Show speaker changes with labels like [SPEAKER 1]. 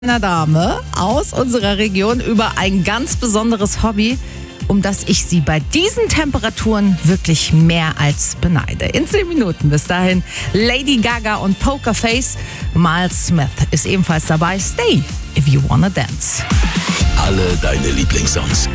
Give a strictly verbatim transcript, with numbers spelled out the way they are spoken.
[SPEAKER 1] Einer Dame aus unserer Region über ein ganz besonderes Hobby, um das ich sie bei diesen Temperaturen wirklich mehr als beneide. In zehn Minuten. Bis dahin Lady Gaga und Pokerface. Miles Smith ist ebenfalls dabei. Stay if you wanna dance.
[SPEAKER 2] Alle deine Lieblingssongs.